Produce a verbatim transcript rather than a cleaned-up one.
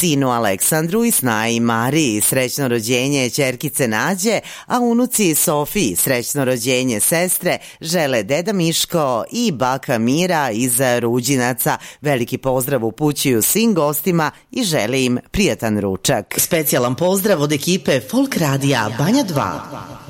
sinu Aleksandru i snaji Mariji srećno rođenje ćerkice Nađe, a unuci Sofiji srećno rođenje sestre žele deda Miško i baka Mira iz Ruđinaca. Veliki pozdrav upućuju svim gostima i žele im prijatan ručak. Specijalan pozdrav od ekipe Folk Radija Banja dva.